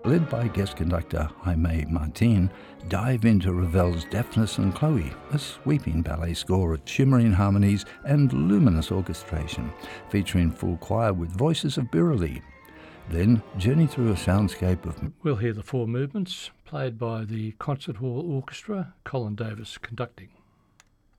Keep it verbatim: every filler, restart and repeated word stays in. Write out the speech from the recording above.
led by guest conductor Jaime Martin, dive into Ravel's Deafness and Chloe, a sweeping ballet score of shimmering harmonies and luminous orchestration, featuring full choir with voices of Biruli. Then journey through a soundscape of... We'll hear the four movements, played by the Concert Hall Orchestra, Colin Davis conducting.